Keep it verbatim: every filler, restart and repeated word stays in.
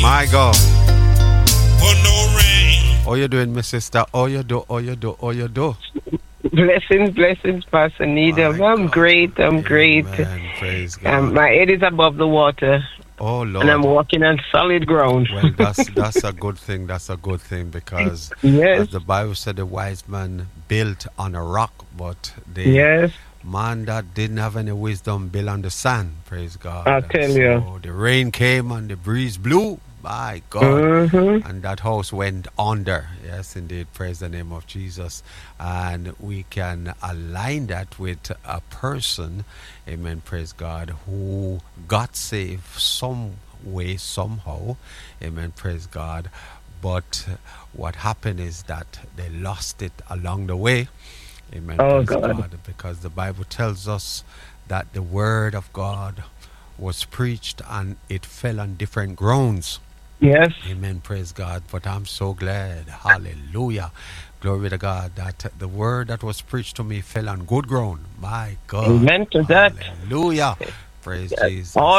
My God. For no rain. How you doing, my sister? How you do? How you do? How you do? Blessings, blessings, Pastor Needham. My I'm God. great. I'm Amen. great. Praise God. Um, my head is above the water, Oh Lord. and I'm walking on solid ground. Well, that's that's a good thing. That's a good thing because, Yes. as the Bible said, the wise man built on a rock, but the Yes. man that didn't have any wisdom built on the sand. Praise God. I And tell so you. the rain came and the breeze blew. My God. Mm-hmm. And that house went under. Yes, indeed. Praise the name of Jesus. And we can align that with a person, amen, praise God, who got saved some way, somehow, amen, praise God. But what happened is that they lost it along the way, amen, Oh, praise God. God, because the Bible tells us that the word of God was preached and it fell on different grounds. Yes. Amen, praise God. But I'm so glad, hallelujah, glory to God, that the word that was preached to me fell on good ground. My God. Amen to that. Hallelujah. Praise Yes. Jesus. All